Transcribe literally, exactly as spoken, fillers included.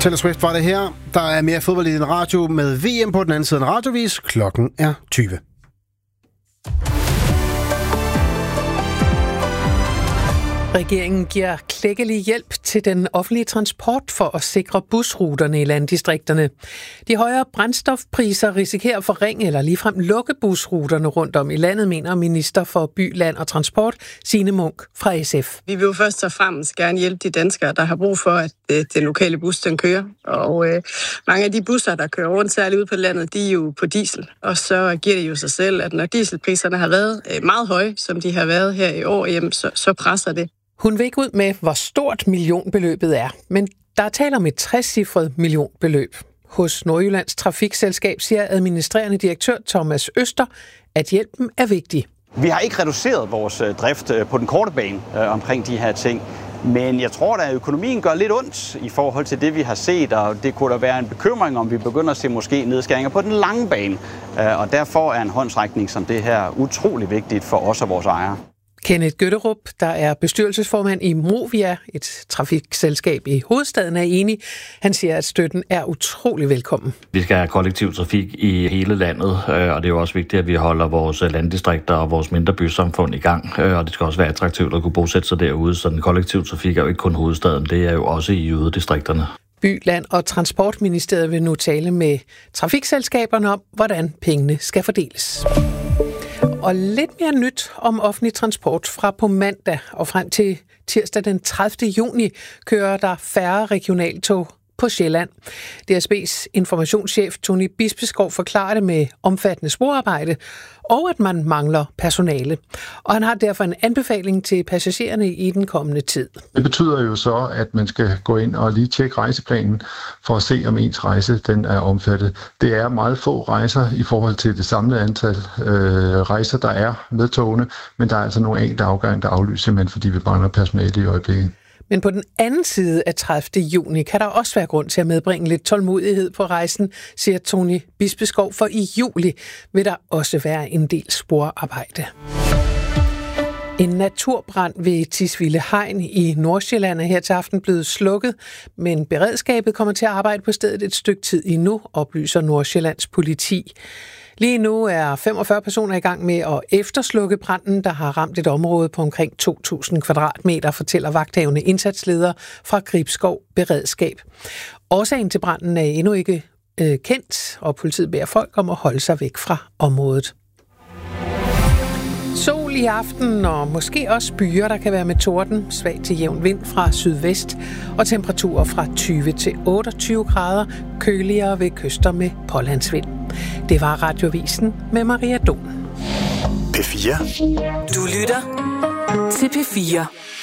Taylor Swift var det her. Der er mere fodbold i din radio med V M på den anden side af en radiovis. Klokken er tyve. Regeringen giver klækkelig hjælp til den offentlige transport for at sikre busruterne i landdistrikterne. De højere brændstofpriser risikerer at forringe eller ligefrem lukke busruterne rundt om i landet, mener minister for by, land og transport, Signe Munk fra S F. Vi vil jo først og fremmest gerne hjælpe de danskere, der har brug for, at øh, den lokale bus den kører. Og øh, mange af de busser, der kører rundt, særligt ude på landet, de er jo på diesel. Og så giver det jo sig selv, at når dieselpriserne har været øh, meget høje, som de har været her i år, jamen, så, så presser det. Hun vil ikke ud med, hvor stort millionbeløbet er, men der er tale om et trecifret millionbeløb. Hos Nordjyllands Trafikselskab siger administrerende direktør Thomas Øster, at hjælpen er vigtig. Vi har ikke reduceret vores drift på den korte bane øh, omkring de her ting, men jeg tror, at økonomien gør lidt ondt i forhold til det, vi har set, og det kunne da være en bekymring, om vi begynder at se måske nedskæringer på den lange bane. Øh, og derfor er en håndsrækning som det her utrolig vigtigt for os og vores ejere. Kenneth Gøtterup, der er bestyrelsesformand i Movia, et trafikselskab i hovedstaden, er enig. Han siger, at støtten er utrolig velkommen. Vi skal have kollektiv trafik i hele landet, og det er jo også vigtigt, at vi holder vores landdistrikter og vores mindre bysamfund i gang. Og det skal også være attraktivt at kunne bosætte sig derude, så den kollektiv trafik er jo ikke kun hovedstaden, det er jo også i yderdistrikterne. By, Land og Transportministeriet vil nu tale med trafikselskaberne om, hvordan pengene skal fordeles. Og lidt mere nyt om offentlig transport. Fra på mandag og frem til tirsdag den tredivte juni kører der færre regionaltog på Sjælland. D S B's informationschef Tony Bispeskov forklarer det med omfattende sporarbejde, og at man mangler personale. Og han har derfor en anbefaling til passagererne i den kommende tid. Det betyder jo så, at man skal gå ind og lige tjekke rejseplanen for at se, om ens rejse den er omfattet. Det er meget få rejser i forhold til det samlede antal øh, rejser, der er med togene, men der er altså nogle enkelte afgange, der aflyser, simpelthen fordi vi mangler personale i øjeblikket. Men på den anden side af tredivte juni kan der også være grund til at medbringe lidt tålmodighed på rejsen, siger Tony Bispeskov, for i juli vil der også være en del sporarbejde. En naturbrand ved Tisvilde Hegn i Nordsjælland er her til aften blevet slukket, men beredskabet kommer til at arbejde på stedet et stykke tid endnu, oplyser Nordsjællands politi. Lige nu er femogfyrre personer i gang med at efterslukke branden, der har ramt et område på omkring to tusind kvadratmeter, fortæller vagthavende indsatsleder fra Gribskov Beredskab. Årsagen til branden er endnu ikke øh, kendt, og politiet beder folk om at holde sig væk fra området. Sol i aften og måske også byer, der kan være med torden, svag til jævn vind fra sydvest og temperaturer fra tyve til otteogtyve grader, køligere ved kyster med pålandsvind. Det var Radiovisen med Maria Don. P fire. Du lytter til P fire.